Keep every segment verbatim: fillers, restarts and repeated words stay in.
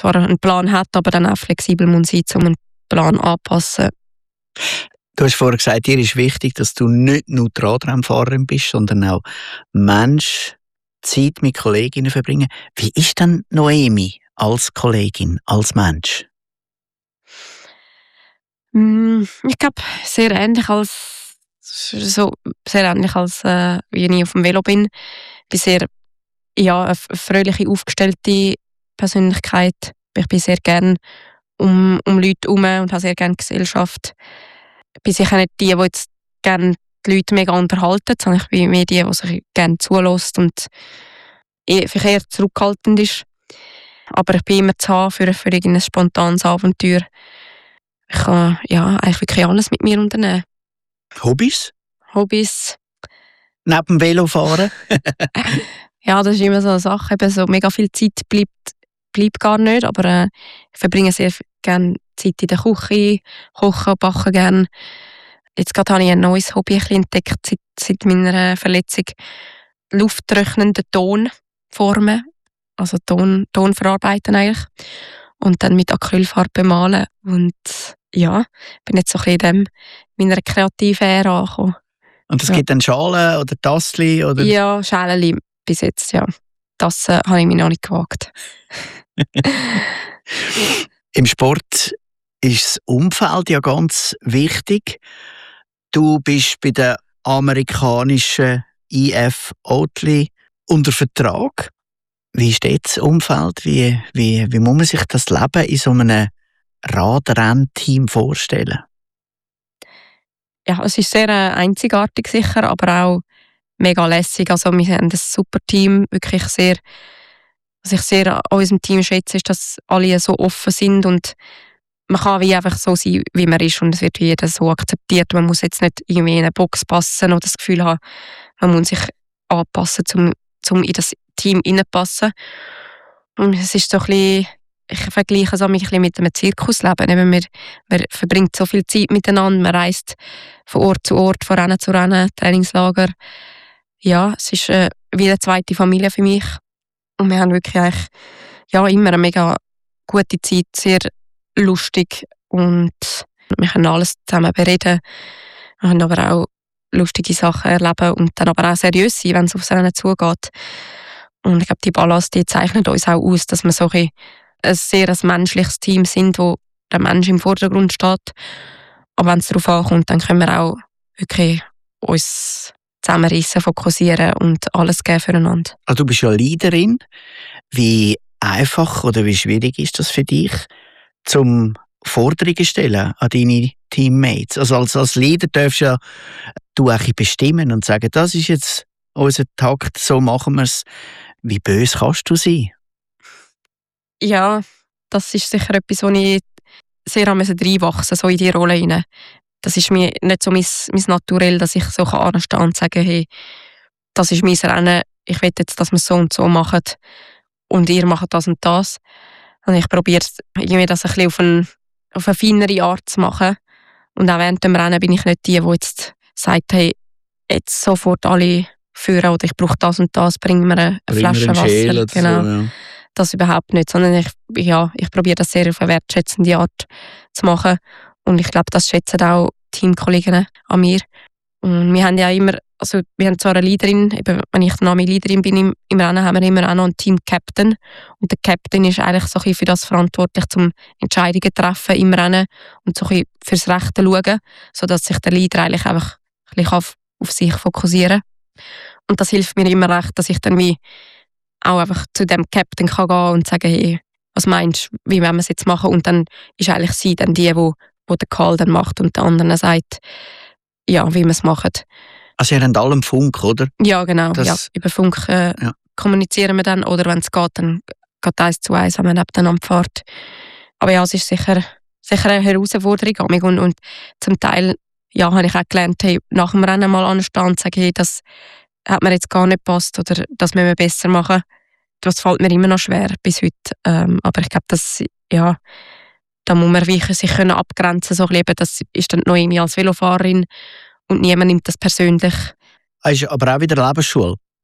zwar einen Plan hat, aber dann auch flexibel muss sein, um einen Plan anzupassen. Du hast vorher gesagt, dir ist wichtig, dass du nicht nur Radrennfahrerin bist, sondern auch Mensch, Zeit mit Kolleginnen verbringen. Wie ist denn Noemi als Kollegin, als Mensch? Ich glaube, sehr ähnlich als so sehr ähnlich als äh, wie ich auf dem Velo bin. Ich bin sehr ja, eine fröhliche, aufgestellte Persönlichkeit. Ich bin sehr gerne um, um Leute herum und habe sehr gerne Gesellschaft. Ich bin sicher nicht die, die jetzt gerne die Leute mega unterhalten, sondern ich bin mehr die, die sich gerne zulässt und vielleicht eher zurückhaltend ist. Aber ich bin immer zu haben für, für ein spontanes Abenteuer. Ich kann ja, eigentlich wirklich alles mit mir unternehmen. Hobbys? Hobbys? Neben dem Velofahren? Ja, das ist immer so eine Sache. Eben so mega viel Zeit bleibt, bleibt gar nicht. Aber äh, ich verbringe sehr gerne Zeit in der Küche, kochen, backen gerne. Jetzt gerade habe ich ein neues Hobby entdeckt seit, seit meiner Verletzung. Lufttrocknenden Ton formen. Also Ton, Ton verarbeiten eigentlich. Und dann mit Acrylfarbe bemalen. Und ja, bin jetzt so ein bisschen in dem, meiner kreativen Ära angekommen. Und es ja. gibt dann Schalen oder Tassli? Oder? Ja, Schälchen bis jetzt, ja. Das äh, habe ich mir noch nicht gewagt. Im Sport ist das Umfeld ja ganz wichtig. Du bist bei der amerikanischen I F Oatly unter Vertrag. Wie ist das Umfeld? Wie, wie, wie muss man sich das Leben in so einem Radrennteam vorstellen? Ja, es ist sehr äh, einzigartig sicher, aber auch mega lässig. Also wir haben ein super Team, wirklich sehr. Was ich sehr an unserem Team schätze, ist, dass alle so offen sind und man kann wie einfach so sein, wie man ist und es wird wie jeder so akzeptiert. Man muss jetzt nicht irgendwie in eine Box passen oder das Gefühl haben, man muss sich anpassen, um, um in das Team hineinpassen. Und es ist so ein bisschen, ich vergleiche es ein bisschen mit einem Zirkusleben. Eben man, man verbringt so viel Zeit miteinander, man reist von Ort zu Ort, von Rennen zu Rennen, Trainingslager. Ja, es ist äh, wie eine zweite Familie für mich. Und wir haben wirklich eigentlich, ja, immer eine mega gute Zeit, sehr lustig und wir können alles zusammen bereden. Wir können aber auch lustige Sachen erleben und dann aber auch seriös sein, wenn es aufs Rennen zugeht. Und ich glaube, die Balance, die zeichnet uns auch aus, dass wir so ein, ein sehr ein menschliches Team sind, wo der Mensch im Vordergrund steht. Aber wenn es darauf ankommt, dann können wir auch wirklich uns zusammenreissen, fokussieren und alles geben füreinander. Also du bist ja Leaderin. Wie einfach oder wie schwierig ist das für dich, zum Forderungen stellen an deine Teammates? Also als, als Leader darfst ja du auch bestimmen und sagen, das ist jetzt unser Takt, so machen wir es. Wie böse kannst du sein? Ja, das ist sicher etwas, wo ich sehr reinwachsen musste, so in die Rolle hinein. Das ist mir nicht so mein, mein Naturell, dass ich so anstehen kann und sagen, hey, das ist mein Rennen, ich will jetzt, dass wir es so und so machen und ihr macht das und das. Und ich probiere irgendwie das ein bisschen auf, ein, auf eine feinere Art zu machen. Und auch während dem Rennen bin ich nicht die, die jetzt sagt, hey, jetzt sofort alle führen oder ich brauche das und das, bring mir eine Bring Flasche mir Wasser. Genau. So, ja. Das überhaupt nicht, sondern ich, ja, ich probiere das sehr auf eine wertschätzende Art zu machen. Und ich glaube, das schätzen auch Teamkollegen an mir. Und wir haben ja immer, also wir haben zwar eine Leaderin, eben, wenn ich der Name Leaderin bin im, im Rennen, haben wir immer auch noch einen Team-Captain. Und der Captain ist eigentlich so ein bisschen für das verantwortlich, zum Entscheidungen zu treffen im Rennen und so ein bisschen fürs Rechte schauen, sodass sich der Leader eigentlich einfach ein bisschen auf, auf sich fokussieren kann. Und das hilft mir immer recht, dass ich dann wie auch einfach zu dem Captain kann gehen und sagen, hey, was meinst du, wie wollen wir es jetzt machen? Und dann ist eigentlich sie dann die, die wo der Call dann macht und der andere sagt, ja, wie wir es machen. Also ihr habt alle einen Funk, oder? Ja, genau. Das, ja. Über Funk äh, ja. kommunizieren wir dann. Oder wenn es geht, dann geht eins zu eins, wenn man nebeneinander fährt. Aber ja, es ist sicher, sicher eine Herausforderung. Und, und zum Teil ja, habe ich auch gelernt, hey, nach dem Rennen mal anstehen und sagen, hey, das hat mir jetzt gar nicht gepasst oder das müssen wir besser machen. Das fällt mir immer noch schwer bis heute. Ähm, aber ich glaube, das, ja, da muss man wirklich sich können abgrenzen so können. Das ist dann Noemi als Velofahrerin und niemand nimmt das persönlich. Das ist aber auch wieder Lebensschule.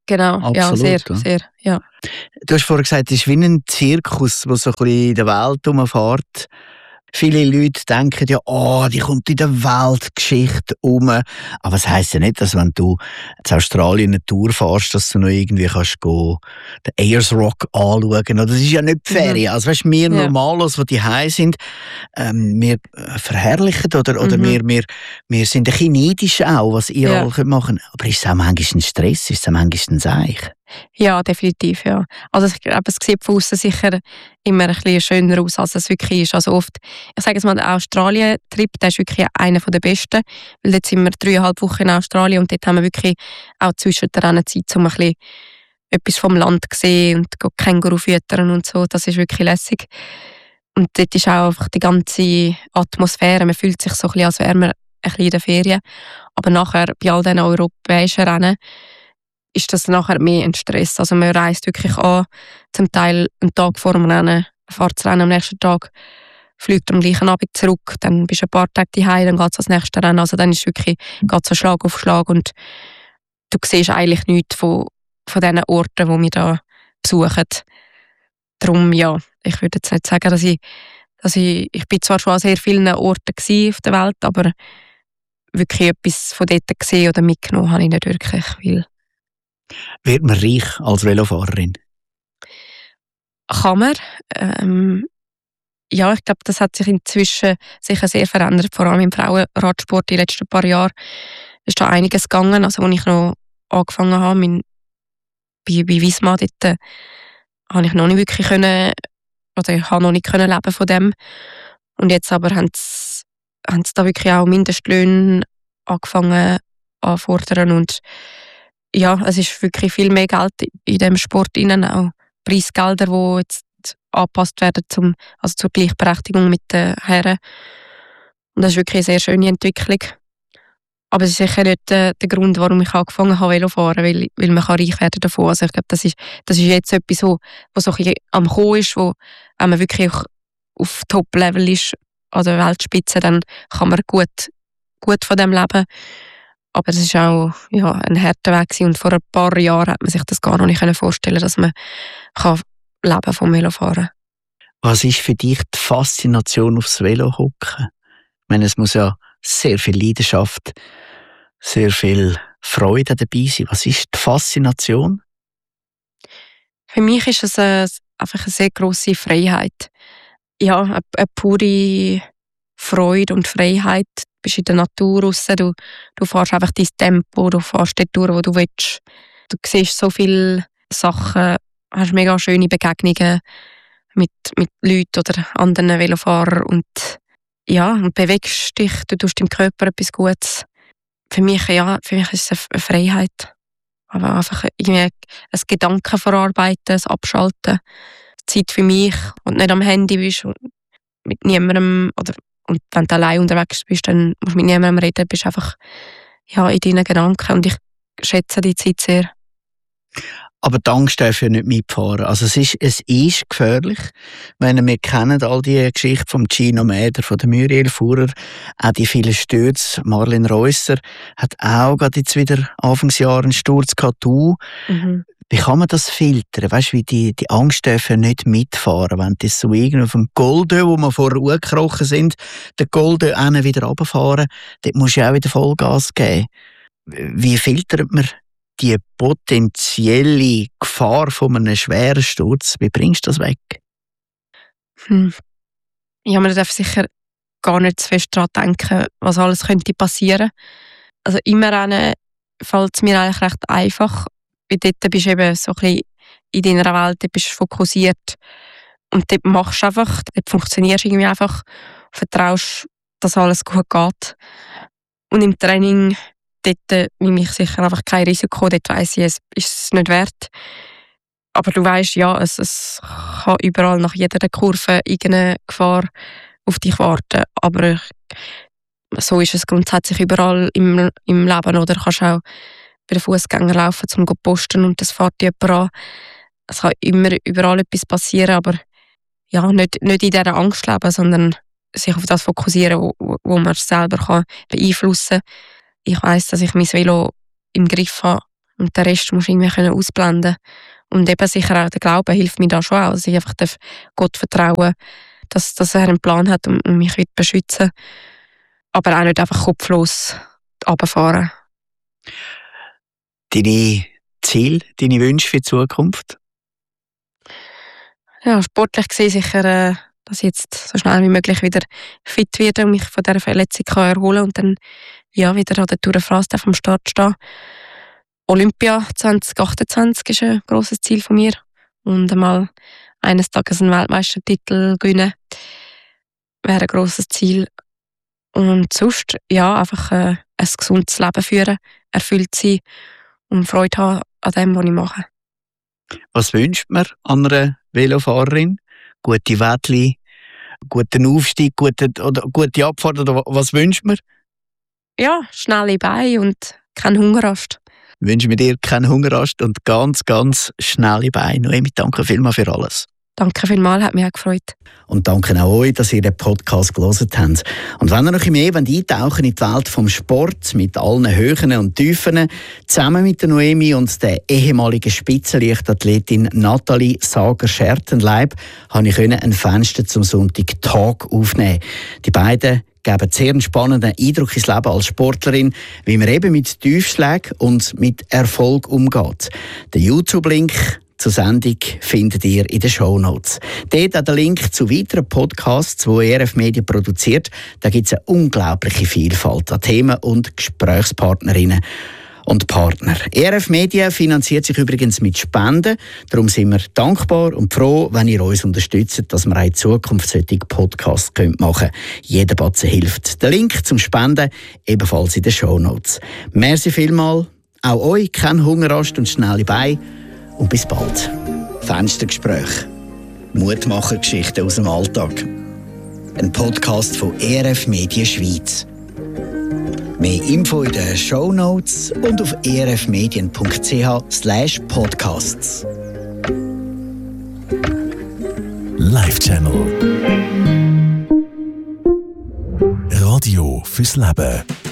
Genau, Absolut, ja, sehr, ja. sehr, ja. Du hast vorhin gesagt, es ist wie ein Zirkus, der so ein bisschen in der Welt herumfährt. Viele Leute denken ja, oh, die kommt in der Weltgeschichte um. Aber es heisst ja nicht, dass wenn du in Australien eine Tour fährst, dass du noch irgendwie kannst gehen, den Ayers Rock anschauen. Das ist ja nicht die Ferien. Mhm. Also weißt, wir Ja. Normalos, die daheim sind, ähm, wir verherrlichen oder, oder Mhm. wir, wir, wir sind ein bisschen neidisch auch, was ihr Ja. alle könnt machen. Aber ist es auch manchmal ein Stress? Ist es auch manchmal ein Seich? Ja, definitiv, ja. Also ich glaube, es sieht von außen sicher immer ein bisschen schöner aus, als es wirklich ist. Also oft, ich sage jetzt mal, der Australien-Trip, der ist wirklich einer der besten, weil dort sind wir dreieinhalb Wochen in Australien und dort haben wir wirklich auch zwischen der Rennen Zeit, um ein bisschen etwas vom Land zu sehen und Känguru füttern und so. Das ist wirklich lässig. Und dort ist auch einfach die ganze Atmosphäre, man fühlt sich so ein bisschen, als wäre man ein bisschen in der Ferien. Aber nachher, bei all diesen europäischen Rennen, ist das nachher mehr ein Stress. Also man reist wirklich an, zum Teil einen Tag vor dem Rennen, fährt das Rennen am nächsten Tag, fliegt am gleichen Abend zurück, dann bist du ein paar Tage daheim, dann geht es ans nächste Rennen. Also dann ist wirklich geht's so Schlag auf Schlag und du siehst eigentlich nichts von, von diesen Orten, die wir da besuchen. Darum, ja, ich würde jetzt nicht sagen, dass ich, dass ich, ich bin zwar schon an sehr vielen Orten gewesen auf der Welt, aber wirklich etwas von dort gesehen oder mitgenommen habe ich nicht wirklich, weil wird man reich als Velofahrerin? Kann man. Ähm, ja, ich glaube, das hat sich inzwischen sicher sehr verändert, vor allem im Frauenradsport die letzten paar Jahre. Ist da einiges gegangen. Also, als ich noch angefangen habe, mein, bei, bei Visma, dort äh, habe ich noch nicht wirklich können, oder ich habe noch nicht können leben von dem. Und jetzt aber haben sie, haben sie da wirklich auch Mindestlöhne angefangen anfordern und ja, es ist wirklich viel mehr Geld in dem Sport innen, auch Preisgelder, die jetzt angepasst werden zum, also zur Gleichberechtigung mit den Herren. Und das ist wirklich eine sehr schöne Entwicklung. Aber es ist sicher nicht äh, der Grund, warum ich angefangen habe Velofahren, weil, weil man kann reich werden davon. Also ich glaube, das ist, das ist jetzt etwas, wo, wo so ein bisschen am Kommen ist, wo wenn man wirklich auch auf Top-Level ist, an der Weltspitze, dann kann man gut, gut von dem leben. Aber es war auch ja, ein harter Weg gewesen. Und vor ein paar Jahren hat man sich das gar noch nicht vorstellen, dass man kann leben vom Velofahren. Was ist für dich die Faszination aufs Velo hocken? Ich meine, es muss ja sehr viel Leidenschaft, sehr viel Freude dabei sein. Was ist die Faszination? Für mich ist es eine, einfach eine sehr grosse Freiheit. Ja, eine, eine pure Freude und Freiheit. Du bist in der Natur raus, du, du fährst einfach dein Tempo, du fährst dort durch, wo du willst. Du siehst so viele Sachen, hast mega schöne Begegnungen mit, mit Leuten oder anderen Velofahrern und ja, und bewegst dich, du tust deinem Körper etwas Gutes. Für mich, ja, für mich ist es eine Freiheit. Aber einfach irgendwie ein Gedanken verarbeiten, ein Abschalten. Zeit für mich und nicht am Handy bist und mit niemandem, oder und wenn du allein unterwegs bist, dann musst du mit niemandem reden, bist einfach ja, in deinen Gedanken und ich schätze die Zeit sehr. Aber die Angst darf ja nicht mitfahren. Also es ist, es ist gefährlich. Wenn wir kennen all die Geschichten vom Gino Mäder, von der Muriel Fuhrer, auch die vielen Stürze. Marlene Reusser hat auch gerade jetzt wieder Anfangsjahr einen Sturz gehabt. Du, mhm. Wie kann man das filtern? Weißt du, wie die, die Angst darf ja nicht mitfahren. Wenn das so irgendwie auf dem Golden, wo wir vorher hochgekrochen sind, den Golden einen wieder runterfahren, dort musst du ja auch wieder Vollgas geben. Wie filtert man die potenzielle Gefahr von einem schweren Sturz? Wie bringst du das weg? Hm. Ja, man darf sicher gar nicht zu fest daran denken, was alles könnte passieren. Also immer Rennen fällt es mir eigentlich recht einfach. Weil dort bist du eben so ein bisschen in deiner Welt, dort bist du fokussiert und dort machst du einfach, dort funktionierst du irgendwie einfach, vertraust, dass alles gut geht. Und im Training, dort nehme ich sicher einfach kein Risiko, dort weiss ich, es ist es nicht wert. Aber du weisst, ja, es, es kann überall nach jeder Kurve irgendeine Gefahr auf dich warten. Aber so ist es grundsätzlich überall im, im Leben, oder? Du kannst auch bei den Fußgängern laufen, um zu posten und das fährt jemand an. Es kann immer überall etwas passieren, aber ja, nicht, nicht in dieser Angst leben, sondern sich auf das fokussieren, wo, wo man selber kann beeinflussen kann. Ich weiss, dass ich mein Velo im Griff habe Und den Rest musst du irgendwie können ausblenden. Und eben sicher auch der Glaube hilft mir da schon auch, dass ich einfach Gott vertrauen darf, dass, dass er einen Plan hat und mich wird beschützen. Aber auch nicht einfach kopflos runterfahren. Deine Ziele, deine Wünsche für die Zukunft? Ja, sportlich gesehen sicher, äh, dass ich jetzt so schnell wie möglich wieder fit werde und mich von dieser Verletzung kann erholen und dann ja, wieder an der Tour de France am Start stehen. Olympia zwanzig achtundzwanzig ist ein grosses Ziel von mir. Und einmal eines Tages einen Weltmeistertitel gewinnen wäre ein grosses Ziel. Und sonst, ja, einfach äh, ein gesundes Leben führen, erfüllt sein und Freude haben an dem, was ich mache. Was wünscht man an einer Velofahrerin? Gute Wettli, guten Aufstieg, gute, oder gute Abfahrt? Oder was wünscht man? Ja, schnelle Beine und kein Hungerast. Wünschen wir dir keinen Hungerast und ganz, ganz schnelle Beine. Noemi, danke vielmals für alles. Danke vielmals, hat mich auch gefreut. Und danke auch euch, dass ihr den Podcast gehört habt. Und wenn ihr noch mehr eintauchen in die Welt vom Sport, mit allen Höhen und Tiefen, zusammen mit der Noemi und der ehemaligen Spitzenleichtathletin Nathalie Sager-Schertenleib, habe ich ein Fenster zum Sonntag Tag aufnehmen. Die beiden geben sehr einen spannenden Eindruck ins Leben als Sportlerin, wie man eben mit Tiefschlägen und mit Erfolg umgeht. Der YouTube-Link zur Sendung findet ihr in den Shownotes. Dort auch der Link zu weiteren Podcasts, die E R F Media produziert. Da gibt es eine unglaubliche Vielfalt an Themen und Gesprächspartnerinnen und Partner. E R F Media finanziert sich übrigens mit Spenden. Darum sind wir dankbar und froh, wenn ihr uns unterstützt, dass wir auch in Zukunft solche Podcasts machen können. Jeder Batzen hilft. Der Link zum Spenden ebenfalls in den Shownotes. Merci vielmals. Auch euch kein Hungerast und schnelle Beine. Und bis bald. Fenstergespräch. Mutmachergeschichten aus dem Alltag. Ein Podcast von E R F Media Schweiz. Mehr Info in den Shownotes und auf erfmedien punkt c h slash podcasts. Live Channel. Radio fürs Leben.